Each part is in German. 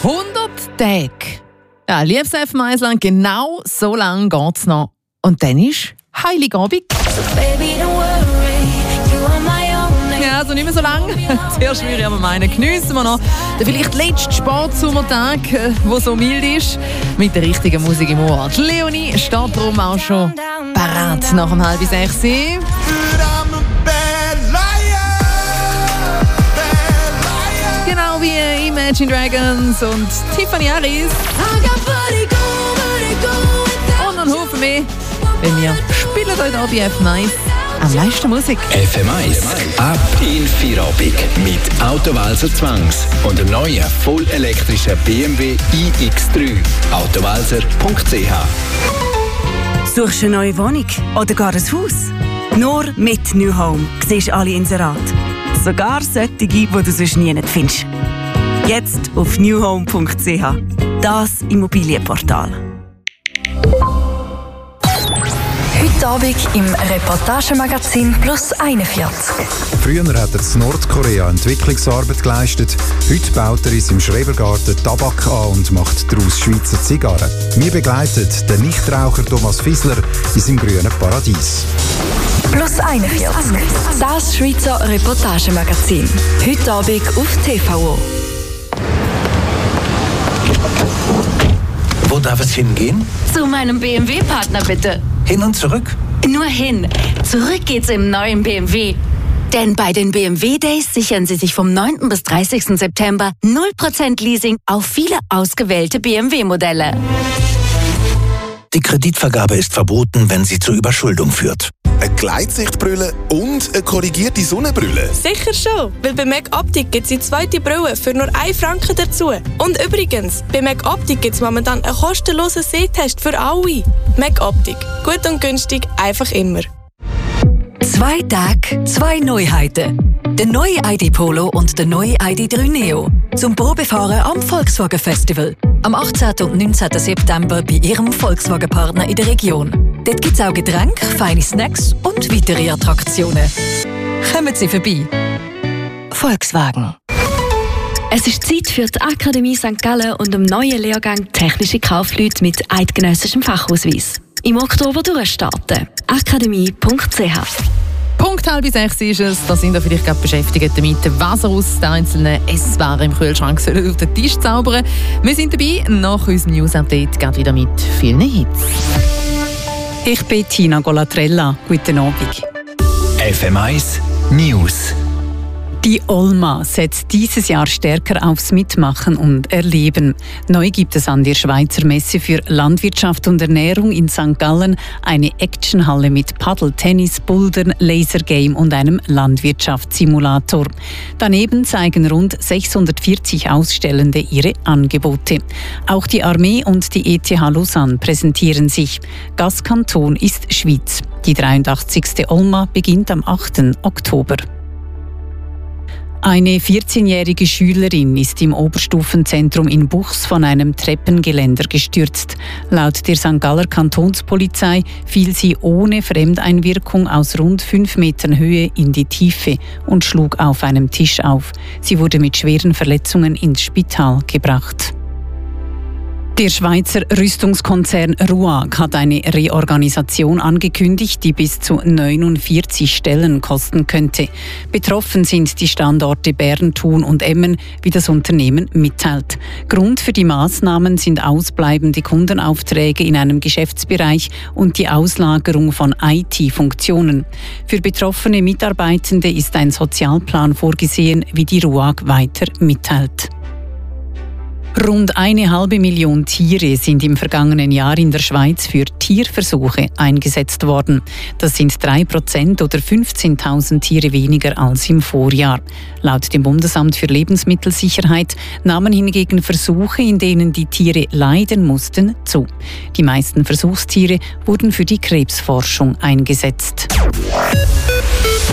100 Tage. Ja, liebes FM1 lang, genau so lange geht es noch. Und dann ist Heiligabend. Ja, also nicht mehr so lange. Zuerst würde ich aber meinen, geniessen wir noch den vielleicht letzten Sportsommertag, der so mild ist, mit der richtigen Musik im Ohr. Die Leonie steht darum auch schon parat nach um 5:30. Genau wie Imagine Dragons und Tiffany Harris. Und ein Haufen mehr. Wenn wir spielen heute Abend FM1 am meisten Musik. FM1 ab in Feierabend mit Autowalzer Zwangs und dem neuen vollelektrischen BMW iX3. Autowalzer.ch. Suchst du eine neue Wohnung oder gar ein Haus? Nur mit New Home siehst du alle Inserate. Sogar solche, die du sonst nie findest. Jetzt auf newhome.ch. Das Immobilienportal. Heute Abend im Reportagemagazin Plus 41. Früher hat er in Nordkorea Entwicklungsarbeit geleistet. Heute baut er in seinem Schrebergarten Tabak an und macht daraus Schweizer Zigarren. Wir begleiten den Nichtraucher Thomas Fissler in seinem grünen Paradies. Plus 41. Das Schweizer Reportagemagazin. Heute Abend auf TVO. Wo darf es hingehen? Zu meinem BMW-Partner bitte. Hin und zurück? Nur hin. Zurück geht's im neuen BMW. Denn bei den BMW Days sichern Sie sich vom 9. bis 30. September 0% Leasing auf viele ausgewählte BMW-Modelle. Die Kreditvergabe ist verboten, wenn sie zur Überschuldung führt. Eine Gleitsichtbrille und eine korrigierte Sonnenbrille? Sicher schon, weil bei MacOptic gibt es die zweite Brille für nur 1 Franken dazu. Und übrigens, bei MacOptic gibt es momentan einen kostenlosen Sehtest für alle. MacOptic. Gut und günstig, einfach immer. 2 Tage, 2 Neuheiten. Der neue ID Polo und der neue ID3 Neo. Zum Probefahren am Volkswagen Festival. Am 18. und 19. September bei Ihrem Volkswagen-Partner in der Region. Dort gibt es auch Getränke, feine Snacks und weitere Attraktionen. Kommen Sie vorbei. Volkswagen. Es ist Zeit für die Akademie St. Gallen und dem neuen Lehrgang Technische Kaufleute mit eidgenössischem Fachausweis. Im Oktober durchstarten. akademie.ch. Punkt 5:30 ist es. Da sind wir vielleicht gerade beschäftigt damit, was aus den einzelnen Esswaren im Kühlschrank sollen auf den Tisch zaubern. Wir sind dabei, nach unserem News-Update geht wieder mit vielen Hits. Ich bin Tina Golatrella. Guten Abend. FM1 News. Die Olma setzt dieses Jahr stärker aufs Mitmachen und Erleben. Neu gibt es an der Schweizer Messe für Landwirtschaft und Ernährung in St. Gallen eine Actionhalle mit Paddel, Tennis, Bouldern, Lasergame und einem Landwirtschaftssimulator. Daneben zeigen rund 640 Ausstellende ihre Angebote. Auch die Armee und die ETH Lausanne präsentieren sich. Gastkanton ist Schweiz. Die 83. Olma beginnt am 8. Oktober. Eine 14-jährige Schülerin ist im Oberstufenzentrum in Buchs von einem Treppengeländer gestürzt. Laut der St. Galler Kantonspolizei fiel sie ohne Fremdeinwirkung aus rund 5 Metern Höhe in die Tiefe und schlug auf einem Tisch auf. Sie wurde mit schweren Verletzungen ins Spital gebracht. Der Schweizer Rüstungskonzern RUAG hat eine Reorganisation angekündigt, die bis zu 49 Stellen kosten könnte. Betroffen sind die Standorte Bern, Thun und Emmen, wie das Unternehmen mitteilt. Grund für die Maßnahmen sind ausbleibende Kundenaufträge in einem Geschäftsbereich und die Auslagerung von IT-Funktionen. Für betroffene Mitarbeitende ist ein Sozialplan vorgesehen, wie die RUAG weiter mitteilt. Rund 1,5 Million Tiere sind im vergangenen Jahr in der Schweiz für Tierversuche eingesetzt worden. Das sind 3% oder 15.000 Tiere weniger als im Vorjahr. Laut dem Bundesamt für Lebensmittelsicherheit nahmen hingegen Versuche, in denen die Tiere leiden mussten, zu. Die meisten Versuchstiere wurden für die Krebsforschung eingesetzt.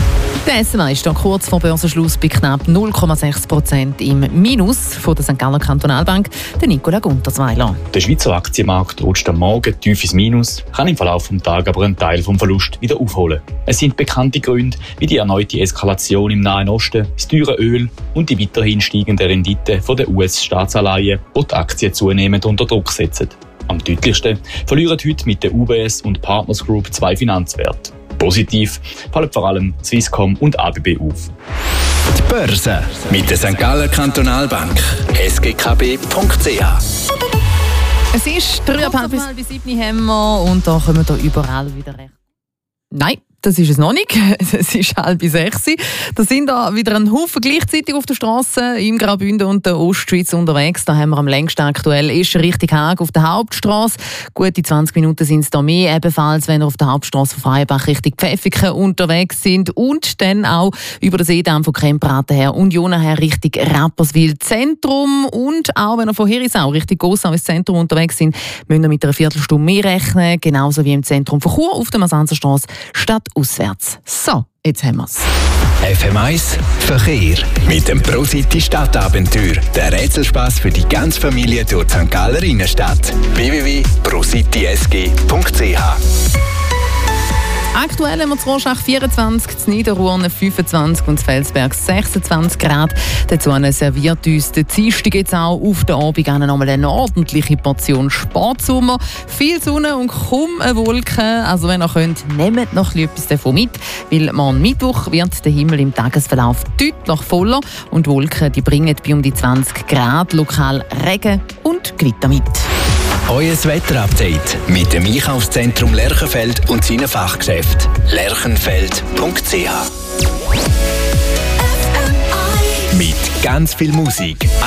Der SMA ist dann kurz vor Börsenschluss bei knapp 0,6% im Minus von der St. Galler Kantonalbank, der Nicola Guntersweiler. Der Schweizer Aktienmarkt rutscht am Morgen tief ins Minus, kann im Verlauf des Tages aber einen Teil vom Verlust wieder aufholen. Es sind bekannte Gründe wie die erneute Eskalation im Nahen Osten, das teure Öl und die weiterhin steigende Rendite der US-Staatsanleihen, die die Aktien zunehmend unter Druck setzen. Am deutlichsten verlieren heute mit der UBS und Partners Group 2 Finanzwerte. Positiv fallen vor allem Swisscom und ABB auf. Die Börse mit der St. Galler Kantonalbank, sgkb.ch. Es ist 6:30 haben wir und da kommen wir überall wieder recht. Nein, das ist es noch nicht. Es ist 5:30. Da sind da wieder ein Haufen gleichzeitig auf der Straße im Graubünden und der Ostschweiz unterwegs. Da haben wir am längsten aktuell ist Richtung Haag auf der Hauptstraße. Gute 20 Minuten sind es da mehr, ebenfalls wenn wir auf der Hauptstraße von Freienbach Richtung Pfäffiken unterwegs sind und dann auch über den Seedamm von Krempraten her und Jona her Richtung Rapperswil Zentrum und auch wenn wir von Herisau Richtung Gossau ins Zentrum unterwegs sind, müssen wir mit einer Viertelstunde mehr rechnen, genauso wie im Zentrum von Chur auf der Masanzerstraße statt auswärts. So, jetzt haben wir es. FM1 Verkehr mit dem ProCity Stadtabenteuer. Der Rätselspaß für die ganze Familie durch die St. Galler Innenstadt. www.procitysg.ch. Aktuell haben wir zu Rorschach 24, zu Niederurne 25 und zu Felsberg 26 Grad. Dazu serviert uns der Dienstag jetzt auch auf den Abend nochmal eine ordentliche Portion Sportsommer. Viel Sonne und kaum eine Wolke. Also wenn ihr könnt, nehmt noch etwas davon mit, weil morgen Mittwoch wird der Himmel im Tagesverlauf deutlich voller und Wolken die bringen bei um die 20 Grad lokal Regen und Gewitter mit. Euer Wetterupdate mit dem Einkaufszentrum Lerchenfeld und seinen Fachgeschäften. lerchenfeld.ch. Mit ganz viel Musik.